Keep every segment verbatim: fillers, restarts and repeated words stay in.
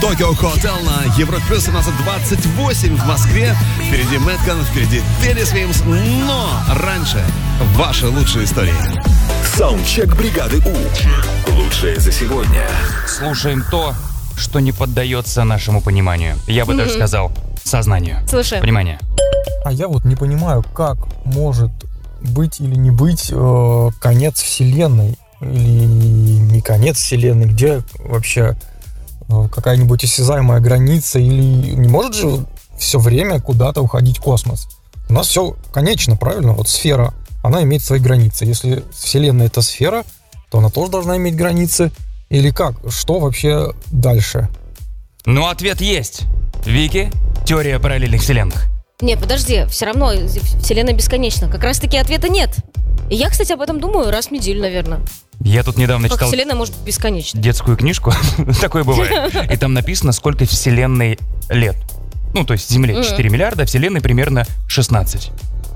Tokyo Hotel на Европе Плюс семнадцать двадцать восемь в Москве. Впереди Мэткан, впереди Тедди Свимс. Но раньше ваши лучшие истории. Саундчек бригады У. Лучшее за сегодня. Слушаем то, что не поддается нашему пониманию. Я бы mm-hmm. даже сказал, сознанию. Слушаем. Понимание. А я вот не понимаю, как может быть или не быть э, конец Вселенной. Или не конец Вселенной. Где вообще э, какая-нибудь осязаемая граница. Или не может же все время куда-то уходить космос. У нас все конечно, правильно? Вот сфера, она имеет свои границы. Если Вселенная — это сфера, то она тоже должна иметь границы. Или как? Что вообще дальше? Ну, ответ есть. Вики, теория параллельных вселенных. Не, подожди, все равно Вселенная бесконечна. Как раз-таки ответа нет. И я, кстати, об этом думаю раз в неделю, наверное. Я тут недавно как читал Вселенная может быть бесконечна. Детскую книжку, такое бывает. И там написано, сколько Вселенной лет. Ну, то есть Земле четыре миллиарда, а Вселенной примерно шестнадцать.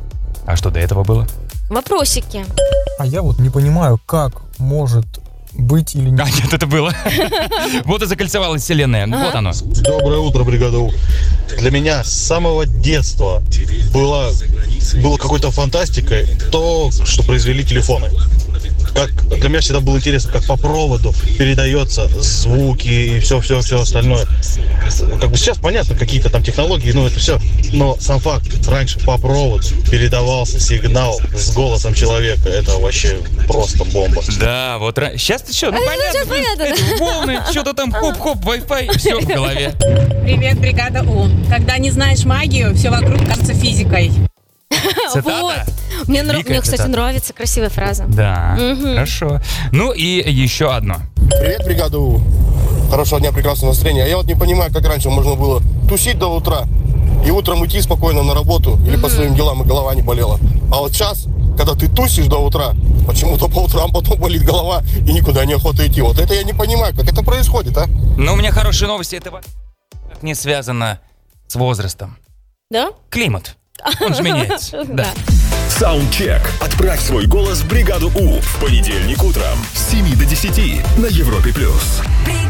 А что до этого было? Вопросики. А я вот не понимаю, как может быть или не... А, нет, это было. Вот и закольцевалась Вселенная. Вот оно. Доброе утро, бригада У. Для меня с самого детства было, было какой-то фантастикой то, что произвели телефоны. Как, для меня всегда было интересно, как по проводу передается звуки и все-все-все остальное. Как бы сейчас понятно, какие-то там технологии, ну это все. Но сам факт, раньше по проводу передавался сигнал с голосом человека. Это вообще просто бомба. Да, вот сейчас ты что, ну понятно, понятно, эти волны, что-то там хоп-хоп, Wi-Fi, все в голове. Привет, бригада У. Когда не знаешь магию, все вокруг кажется физикой. Цитата? Вот. Мне, нрав... Мне, кстати, цитата. нравится красивая фраза. Да, угу. Хорошо. Ну и еще одно. Привет, бригада У. Хорошего дня, прекрасного настроения. А я вот не понимаю, как раньше можно было тусить до утра и утром идти спокойно на работу или угу. по своим делам, и голова не болела. А вот сейчас, когда ты тусишь до утра, почему-то по утрам потом болит голова и никуда не охота идти. Вот это я не понимаю, как это происходит, а? Ну, у меня хорошие новости. Это не связано с возрастом. Да? Климат. Он же меняется. Да. Саундчек. Отправь свой голос в бригаду У в понедельник утром с семи до десяти на Европе плюс.